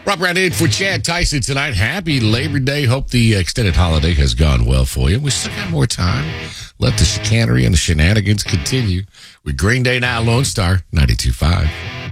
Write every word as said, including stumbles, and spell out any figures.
Rob Brown in for Chad Tyson tonight. Happy Labor Day. Hope the extended holiday has gone well for you. We still got more time. Let the chicanery and the shenanigans continue with Green Day Now, Lone Star, ninety-two point five.